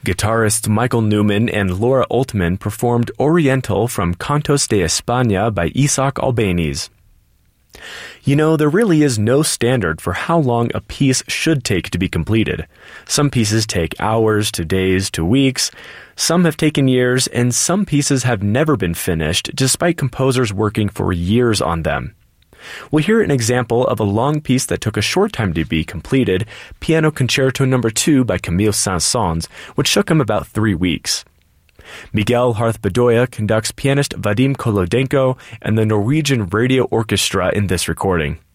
Guitarists Michael Newman and Laura Altman performed Oriental from Cantos de España by Isaac Albéniz. You know, there really is no standard for how long a piece should take to be completed. Some pieces take hours to days to weeks, some have taken years, and some pieces have never been finished despite composers working for years on them. We'll hear an example of a long piece that took a short time to be completed, Piano Concerto No. 2 by Camille Saint-Saëns, which took him about 3 weeks. Miguel Harth-Bedoya conducts pianist Vadim Kolodenko and the Norwegian Radio Orchestra in this recording.